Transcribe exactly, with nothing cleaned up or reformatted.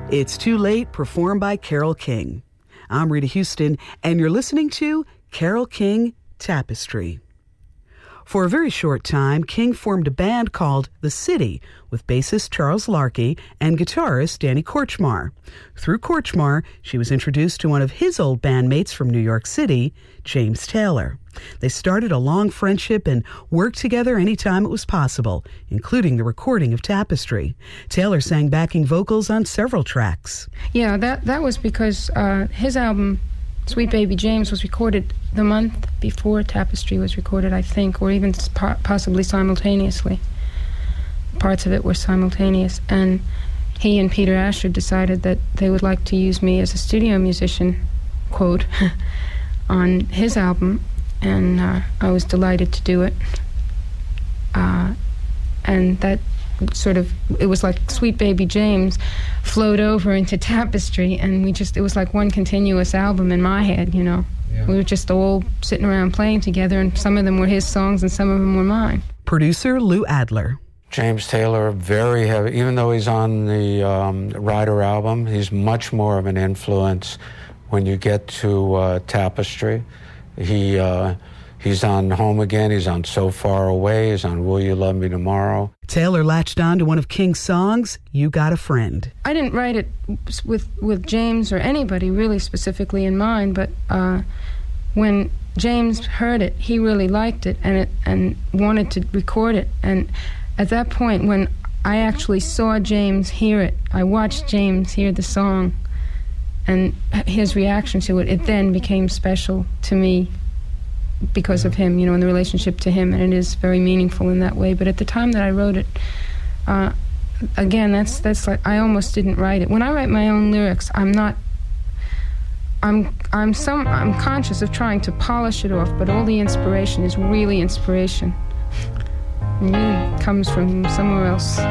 It's Too Late, performed by Carole King. I'm Rita Houston, and you're listening to Carole King Tapestry. For a very short time, King formed a band called The City with bassist Charles Larkey and guitarist Danny Kortchmar. Through Kortchmar, she was introduced to one of his old bandmates from New York City, James Taylor. They started a long friendship and worked together anytime it was possible, including the recording of Tapestry. Taylor sang backing vocals on several tracks. Yeah, that, that was because uh, his album, Sweet Baby James, was recorded the month before Tapestry was recorded, I think, or even po- possibly simultaneously. Parts of it were simultaneous. And he and Peter Asher decided that they would like to use me as a studio musician, quote, on his album. And uh, I was delighted to do it. Uh, and that sort of, it was like Sweet Baby James flowed over into Tapestry, and we just, it was like one continuous album in my head, you know. Yeah. We were just all sitting around playing together, and some of them were his songs and some of them were mine. Producer Lou Adler. James Taylor, very heavy, even though he's on the um, Rider album, he's much more of an influence when you get to uh, Tapestry. He uh, he's on Home Again, he's on So Far Away, he's on Will You Love Me Tomorrow. Taylor latched on to one of King's songs, You Got a Friend. I didn't write it with with James or anybody really specifically in mind, but uh, when James heard it, he really liked it and it and wanted to record it. And at that point, when I actually saw James hear it, I watched James hear the song, and his reaction to it, it then became special to me because of him, you know, and the relationship to him, and it is very meaningful in that way. But at the time that I wrote it, uh, again, that's that's like, I almost didn't write it. When I write my own lyrics, I'm not, I'm I'm some I'm conscious of trying to polish it off, but all the inspiration is really inspiration. It really comes from somewhere else.